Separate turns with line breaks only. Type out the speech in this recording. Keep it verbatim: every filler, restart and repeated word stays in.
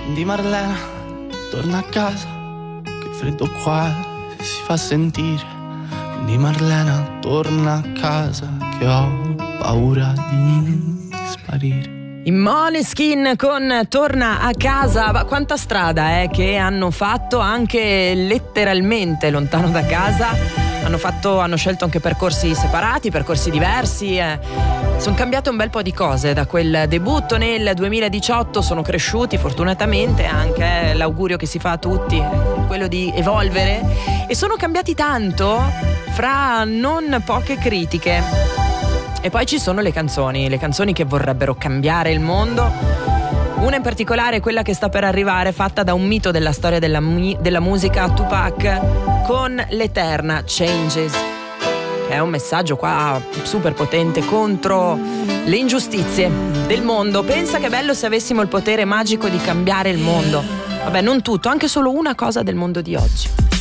Quindi Marlena, torna a casa, che il freddo qua si fa sentire. Quindi Marlena, torna a casa, che ho paura di sparire.
I Måneskin con Torna a casa. Ma quanta strada eh, che hanno fatto, anche letteralmente lontano da casa. Hanno fatto, hanno scelto anche percorsi separati, percorsi diversi. Eh. Sono cambiate un bel po' di cose da quel debutto nel duemiladiciotto. Sono cresciuti fortunatamente, anche l'augurio che si fa a tutti è quello di evolvere. E sono cambiati tanto, fra non poche critiche. E poi ci sono le canzoni, le canzoni che vorrebbero cambiare il mondo. Una in particolare è quella che sta per arrivare, fatta da un mito della storia della, mu- della musica, Tupac, con l'Eterna Changes, che è un messaggio qua super potente contro le ingiustizie del mondo. Pensa che bello se avessimo il potere magico di cambiare il mondo. Vabbè, non tutto, anche solo una cosa del mondo di oggi.